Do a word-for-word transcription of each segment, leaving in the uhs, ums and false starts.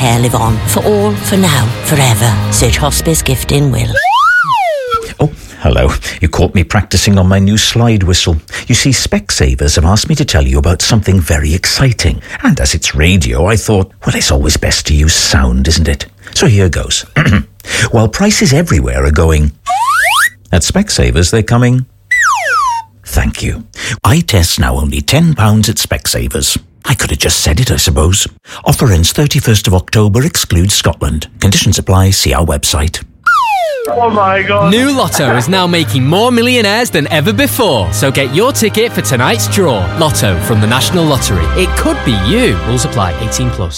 care live on, for all, for now, forever. Search Hospice Gift in Will. Oh, hello. You caught me practicing on my new slide whistle. You see, Specsavers have asked me to tell you about something very exciting. And as it's radio, I thought, well, it's always best to use sound, isn't it? So here goes. While prices everywhere are going, at Specsavers they're coming. Thank you. Eye tests now only ten pounds at Specsavers. I could have just said it, I suppose. Offer ends thirty-first of October, excludes Scotland. Conditions apply, see our website. Oh my God. New Lotto is now making more millionaires than ever before. So get your ticket for tonight's draw. Lotto from the National Lottery. It could be you. Rules apply. eighteen plus.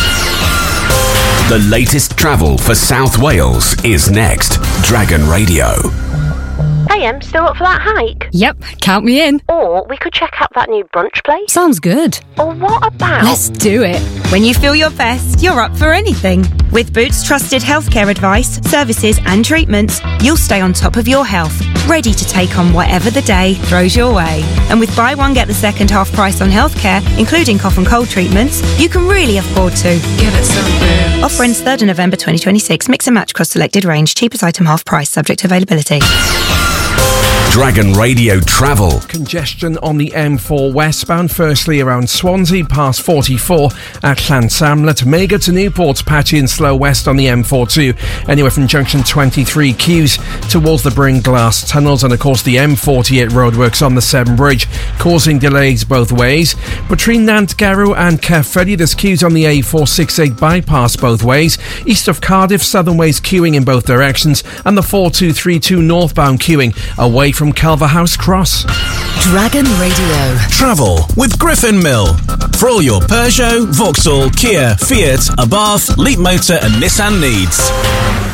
The latest travel for South Wales is next. Dragon Radio. Hey, Em, still up for that hike? Yep, count me in. Or we could check out that new brunch place. Sounds good. Or what about... Let's do it. When you feel your best, you're up for anything. With Boots trusted healthcare advice, services and treatments, you'll stay on top of your health, ready to take on whatever the day throws your way. And with buy one, get the second half price on healthcare, including cough and cold treatments, you can really afford to. Give it some Boots. Offer ends third of November twenty twenty-six. Mix and match across selected range. Cheapest item half price, subject to availability. Dragon Radio Travel. Congestion on the M four westbound, firstly around Swansea past forty-four at Llansamlet. Mega to Newport, patchy and slow west on the M forty-two. Anywhere from junction twenty-three queues towards the Bryn Glass tunnels, and of course the M forty-eight roadworks on the Severn Bridge causing delays both ways. Between Nantgarw and Caerphilly, there's queues on the A four sixty-eight bypass both ways. East of Cardiff, Southern Ways queuing in both directions, and the four two three two northbound queuing away from Culverhouse Cross. Dragon Radio. Travel with Griffin Mill. For all your Peugeot, Vauxhall, Kia, Fiat, Abarth, Leap Motor and Nissan needs.